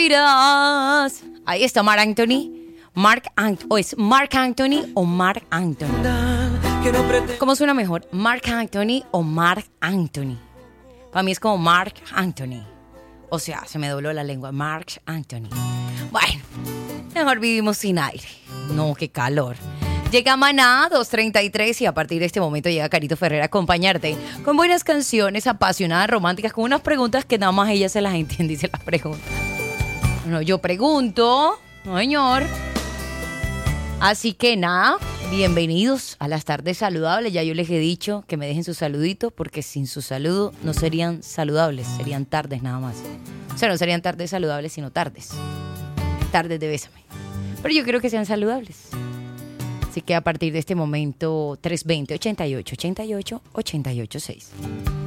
mentiras. Ahí está Marc Anthony. ¿Es Marc Anthony o Marc Anthony? ¿Cómo suena mejor? ¿Marc Anthony o Marc Anthony? Para mí es como Marc Anthony. O sea, se me dobló la lengua. Marc Anthony. Bueno, mejor vivimos sin aire. No, qué calor. Llega Maná 2:33 y a partir de este momento llega Carito Ferrer a acompañarte con buenas canciones apasionadas, románticas, con unas preguntas que nada más ella se las entiende y se las pregunta. No, yo pregunto, no señor. Así que nada, bienvenidos a las tardes saludables. Ya yo les he dicho que me dejen su saludito porque sin su saludo no serían saludables, serían tardes nada más. O sea, no serían tardes saludables, sino tardes. Tardes de Bésame. Pero yo quiero que sean saludables. Así que a partir de este momento, 320-88-88-88-6.